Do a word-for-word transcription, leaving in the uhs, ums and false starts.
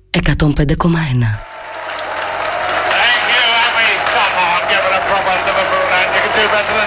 εκατόν πέντε κόμμα ένα. Thank you, Abby. Come on, give it a proper Liverpool and you can do better than